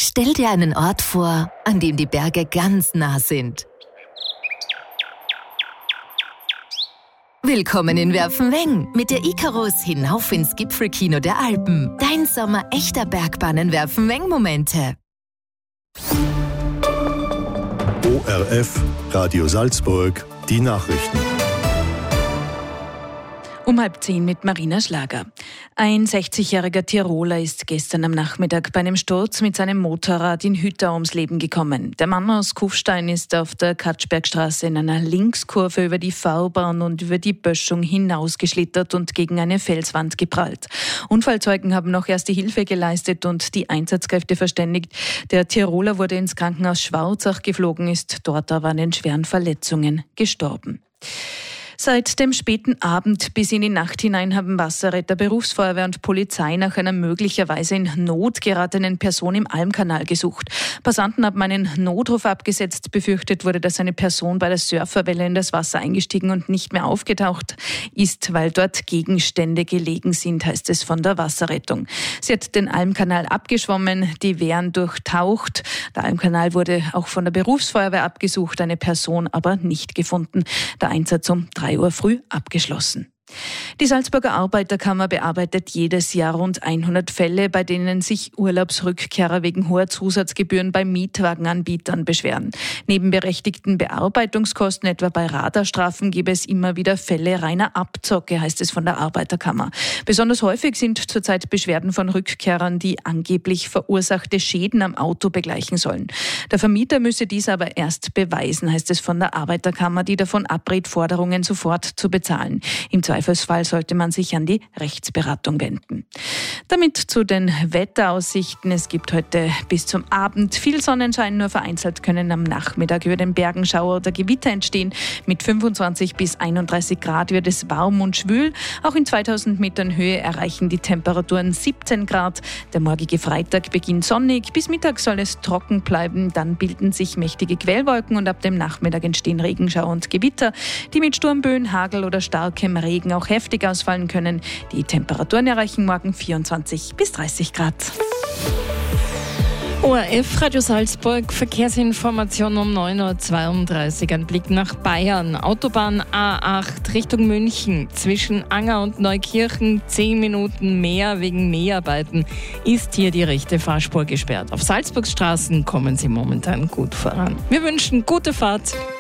Stell dir einen Ort vor, an dem die Berge ganz nah sind. Willkommen in Werfenweng mit der Icarus hinauf ins Gipfelkino der Alpen. Dein Sommer echter Bergbahnen Werfenweng-Momente. ORF, Radio Salzburg, die Nachrichten. Um 9:30 mit Marina Schlager. Ein 60-jähriger Tiroler ist gestern am Nachmittag bei einem Sturz mit seinem Motorrad in Hütta ums Leben gekommen. Der Mann aus Kufstein ist auf der Katschbergstraße in einer Linkskurve über die Fahrbahn und über die Böschung hinausgeschlittert und gegen eine Felswand geprallt. Unfallzeugen haben noch erste Hilfe geleistet und die Einsatzkräfte verständigt. Der Tiroler wurde ins Krankenhaus Schwarzach geflogen, ist dort aber an den schweren Verletzungen gestorben. Seit dem späten Abend bis in die Nacht hinein haben Wasserretter, Berufsfeuerwehr und Polizei nach einer möglicherweise in Not geratenen Person im Almkanal gesucht. Passanten haben einen Notruf abgesetzt. Befürchtet wurde, dass eine Person bei der Surferwelle in das Wasser eingestiegen und nicht mehr aufgetaucht ist, weil dort Gegenstände gelegen sind, heißt es von der Wasserrettung. Sie hat den Almkanal abgeschwommen, die Wehren durchtaucht. Der Almkanal wurde auch von der Berufsfeuerwehr abgesucht, eine Person aber nicht gefunden. Der Einsatz um 3 Uhr früh abgeschlossen. Die Salzburger Arbeiterkammer bearbeitet jedes Jahr rund 100 Fälle, bei denen sich Urlaubsrückkehrer wegen hoher Zusatzgebühren bei Mietwagenanbietern beschweren. Neben berechtigten Bearbeitungskosten, etwa bei Radarstrafen, gäbe es immer wieder Fälle reiner Abzocke, heißt es von der Arbeiterkammer. Besonders häufig sind zurzeit Beschwerden von Rückkehrern, die angeblich verursachte Schäden am Auto begleichen sollen. Der Vermieter müsse dies aber erst beweisen, heißt es von der Arbeiterkammer, die davon abrät, Forderungen sofort zu bezahlen. Im Zweifelsfall sollte man sich an die Rechtsberatung wenden. Damit zu den Wetteraussichten. Es gibt heute bis zum Abend viel Sonnenschein, nur vereinzelt können am Nachmittag über den Bergen Schauer oder Gewitter entstehen. Mit 25 bis 31 Grad wird es warm und schwül. Auch in 2000 Metern Höhe erreichen die Temperaturen 17 Grad. Der morgige Freitag beginnt sonnig. Bis Mittag soll es trocken bleiben. Dann bilden sich mächtige Quellwolken und ab dem Nachmittag entstehen Regenschauer und Gewitter, die mit Sturmböen, Hagel oder starkem Regen auch heftig ausfallen können. Die Temperaturen erreichen morgen 24 bis 30 Grad. ORF, Radio Salzburg, Verkehrsinformation um 9.32 Uhr. Ein Blick nach Bayern. Autobahn A8 Richtung München. Zwischen Anger und Neukirchen 10 Minuten mehr wegen Mäharbeiten ist hier die rechte Fahrspur gesperrt. Auf Salzburgs Straßen kommen Sie momentan gut voran. Wir wünschen gute Fahrt.